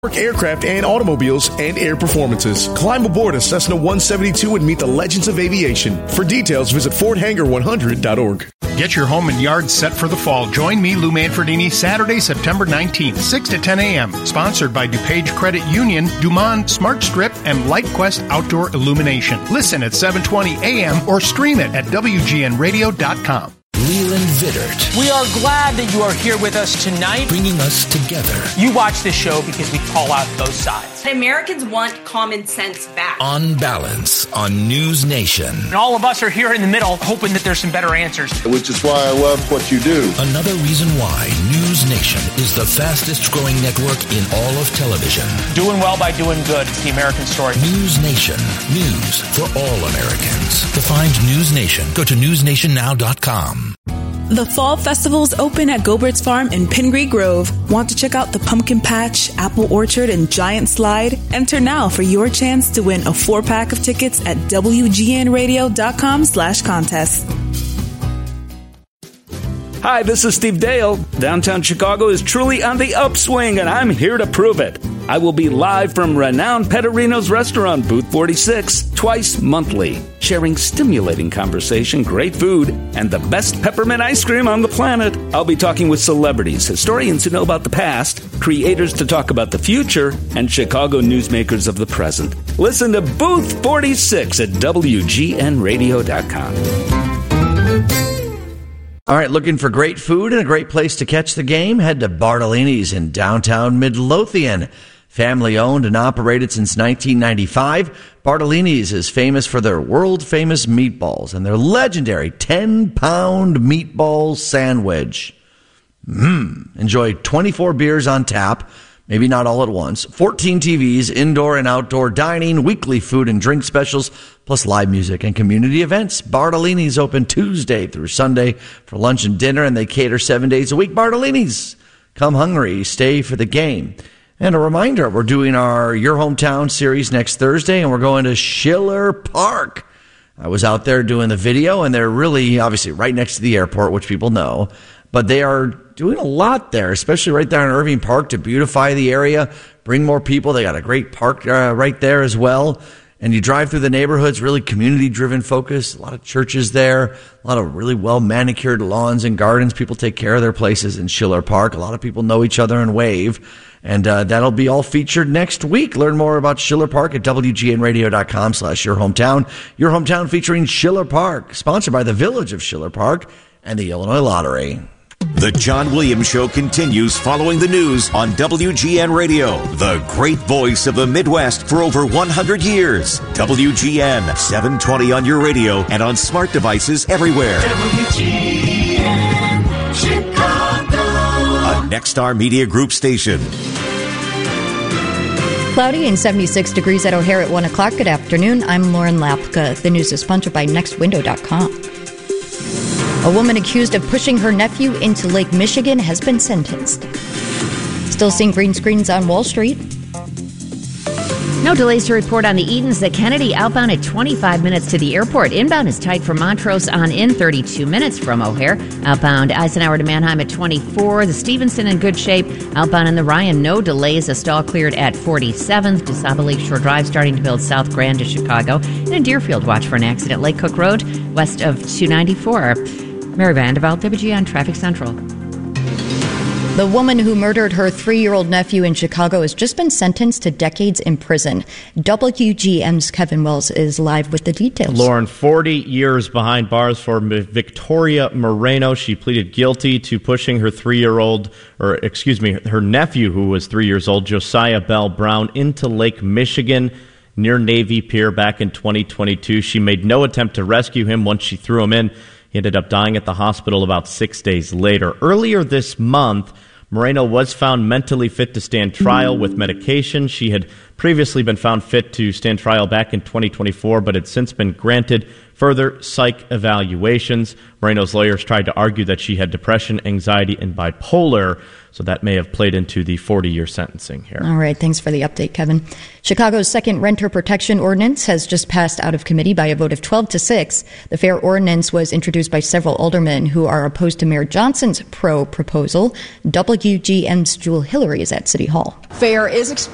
aircraft and automobiles, and air performances. Climb aboard a Cessna 172 and meet the legends of aviation. For details, visit FordHangar100.org. Get your home and yard set for the fall. Join me, Lou Manfredini, Saturday, September 19th, 6 to 10 a.m. Sponsored by DuPage Credit Union, Dumont Smart Strip, and LightQuest Outdoor Illumination. Listen at 7:20 a.m. or stream it at WGNradio.com. Leland Vittert. We are glad that you are here with us tonight. Bringing us together. You watch this show because we call out both sides. Americans want common sense back. On Balance on News Nation. And all of us are here in the middle hoping that there's some better answers. Which is why I love what you do. Another reason why News Nation is the fastest growing network in all of television. Doing well by doing good. It's the American story. News Nation. News for all Americans. To find News Nation, go to newsnationnow.com. The Fall Festival's open at Gobert's Farm in Pingree Grove. Want to check out the pumpkin patch, apple orchard, and giant slide? Enter now for your chance to win a 4-pack of tickets at WGNradio.com/contest. Hi, this is Steve Dale. Downtown Chicago is truly on the upswing, and I'm here to prove it. I will be live from renowned Pettorino's restaurant, Booth 46, twice monthly, sharing stimulating conversation, great food, and the best peppermint ice cream on the planet. I'll be talking with celebrities, historians who know about the past, creators to talk about the future, and Chicago newsmakers of the present. Listen to Booth 46 at WGNradio.com. All right, looking for great food and a great place to catch the game? Head to Bartolini's in downtown Midlothian. Family owned and operated since 1995, Bartolini's is famous for their world-famous meatballs and their legendary 10-pound meatball sandwich. Enjoy 24 beers on tap, maybe not all at once, 14 TVs, indoor and outdoor dining, weekly food and drink specials, plus live music and community events. Bartolini's open Tuesday through Sunday for lunch and dinner, and they cater 7 days a week. Bartolini's, come hungry, stay for the game. And a reminder, we're doing our Your Hometown series next Thursday, and we're going to Schiller Park. I was out there doing the video, and they're really, obviously, right next to the airport, which people know. But they are doing a lot there, especially right there in Irving Park, to beautify the area, bring more people. They got a great park right there as well. And you drive through the neighborhoods, really community-driven focus. A lot of churches there, a lot of really well-manicured lawns and gardens. People take care of their places in Schiller Park. A lot of people know each other and wave. And that'll be all featured next week. Learn more about Schiller Park at WGNradio.com/yourhometown. Your Hometown featuring Schiller Park, sponsored by the Village of Schiller Park and the Illinois Lottery. The John Williams Show continues following the news on WGN Radio, the great voice of the Midwest for over 100 years. WGN, 720 on your radio and on smart devices everywhere. WGN Chicago, a Nexstar Media Group station. Cloudy and 76 degrees at O'Hare at 1 o'clock. Good afternoon. I'm Lauren Lapka. The news is sponsored by NextWindow.com. A woman accused of pushing her nephew into Lake Michigan has been sentenced. Still seeing green screens on Wall Street. No delays to report on the Edens. The Kennedy outbound at 25 minutes to the airport. Inbound is tight from Montrose on in, 32 minutes from O'Hare. Outbound Eisenhower to Manheim at 24. The Stevenson in good shape. Outbound in the Ryan, no delays. A stall cleared at 47th. DeSable Lakeshore Drive starting to build South Grand to Chicago. And in Deerfield, watch for an accident. Lake Cook Road, west of 294. Mary Vanderveld, WGN Traffic Central. The woman who murdered her 3-year-old nephew in Chicago has just been sentenced to decades in prison. WGN's Kevin Wells is live with the details. Lauren, 40 years behind bars for Victoria Moreno. She pleaded guilty to pushing her her nephew, who was 3 years old, Josiah Bell Brown, into Lake Michigan near Navy Pier back in 2022. She made no attempt to rescue him once she threw him in. He ended up dying at the hospital about 6 days later. Earlier this month, Moreno was found mentally fit to stand trial with medication. She had previously been found fit to stand trial back in 2024, but had since been granted further psych evaluations. Moreno's lawyers tried to argue that she had depression, anxiety, and bipolar, so that may have played into the 40-year sentencing here. All right, thanks for the update, Kevin. Chicago's second renter protection ordinance has just passed out of committee by a vote of 12-6. The fair ordinance was introduced by several aldermen who are opposed to Mayor Johnson's proposal. WGN's Jewel Hillary is at City Hall. Fair is